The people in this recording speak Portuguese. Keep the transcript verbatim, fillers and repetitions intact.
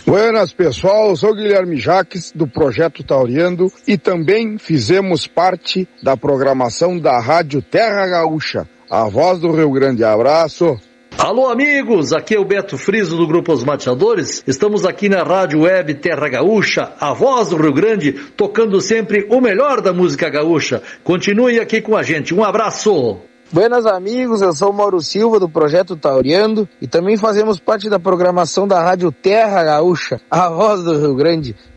Buenas, pessoal, eu sou Guilherme Jaques, do Projeto Tauriando, e também fizemos parte da programação da Rádio Terra Gaúcha, a voz do Rio Grande. Abraço! Alô, amigos, aqui é o Beto Friso do Grupo Os Mateadores. Estamos aqui na Rádio Web Terra Gaúcha, a voz do Rio Grande, tocando sempre o melhor da música gaúcha. Continue aqui com a gente, um abraço! Buenas, amigos, eu sou o Mauro Silva do Projeto Tauriando e também fazemos parte da programação da Rádio Terra Gaúcha, a voz do Rio Grande.